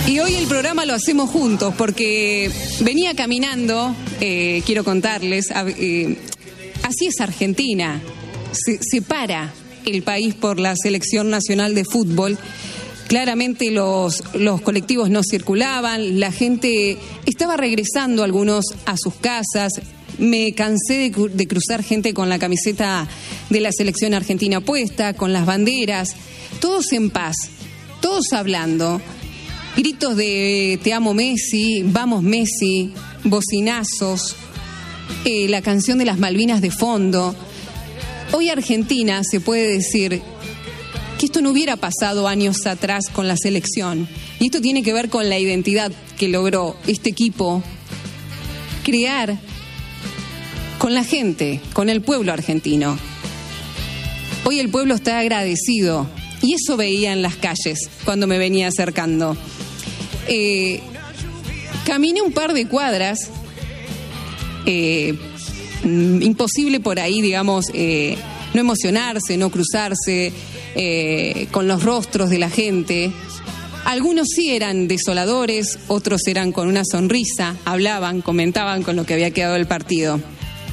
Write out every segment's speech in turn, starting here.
Y hoy el programa lo hacemos juntos porque venía caminando, quiero contarles, así es Argentina, se separa el país por la selección nacional de fútbol. Claramente los colectivos no circulaban, la gente estaba regresando algunos a sus casas. Me cansé de cruzar gente con la camiseta de la selección argentina puesta, con las banderas, todos en paz, todos hablando. Gritos de "te amo Messi", "vamos Messi", bocinazos, la canción de las Malvinas de fondo. Hoy Argentina se puede decir que esto no hubiera pasado años atrás con la selección. Y esto tiene que ver con la identidad que logró este equipo crear con la gente, con el pueblo argentino. Hoy el pueblo está agradecido y eso veía en las calles cuando me venía acercando. Caminé un par de cuadras, imposible por ahí, digamos, no emocionarse, no cruzarse con los rostros de la gente. Algunos sí eran desoladores, otros eran con una sonrisa, hablaban, comentaban con lo que había quedado el partido.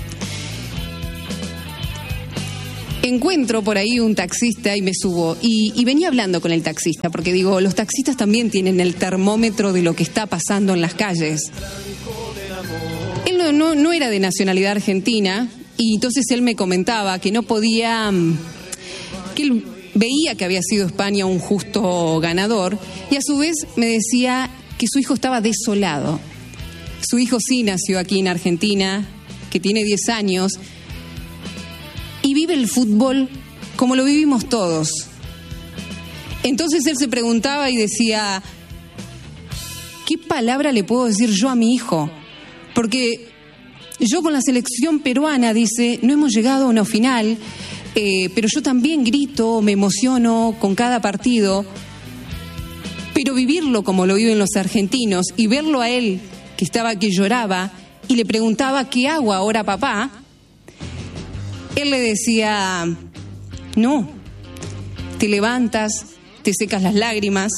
Encuentro por ahí un taxista y me subo y venía hablando con el taxista porque digo, los taxistas también tienen el termómetro de lo que está pasando en las calles. Él no era de nacionalidad argentina y entonces él me comentaba que no podía, que él veía que había sido España un justo ganador y a su vez me decía que su hijo estaba desolado. Su hijo sí nació aquí en Argentina, que tiene 10 años, y vive el fútbol como lo vivimos todos. Entonces él se preguntaba y decía, ¿qué palabra le puedo decir yo a mi hijo? Porque yo con la selección peruana, dice, no hemos llegado a una final, pero yo también grito, me emociono con cada partido. Pero vivirlo como lo viven los argentinos y verlo a él, que lloraba, y le preguntaba, ¿qué hago ahora, papá? Él le decía, no, te levantas, te secas las lágrimas.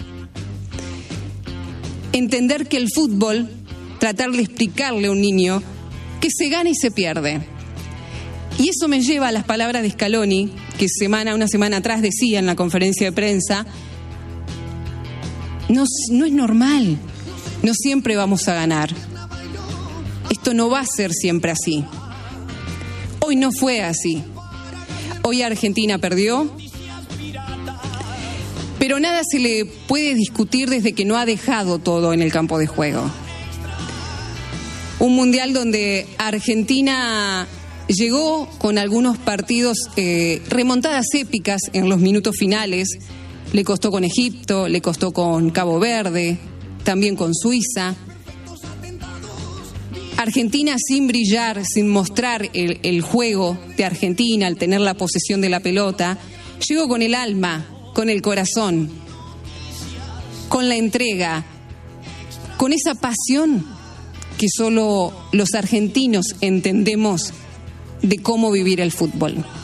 Entender que el fútbol, tratar de explicarle a un niño que se gana y se pierde. Y eso me lleva a las palabras de Scaloni, que una semana atrás decía en la conferencia de prensa, no es normal, no siempre vamos a ganar. Esto no va a ser siempre así. Hoy no fue así. Hoy Argentina perdió, pero nada se le puede discutir desde que no ha dejado todo en el campo de juego. Un mundial donde Argentina llegó con algunos partidos, remontadas épicas en los minutos finales. Le costó con Egipto, le costó con Cabo Verde, también con Suiza. Argentina sin brillar, sin mostrar el juego de Argentina, al tener la posesión de la pelota, llegó con el alma, con el corazón, con la entrega, con esa pasión que solo los argentinos entendemos de cómo vivir el fútbol.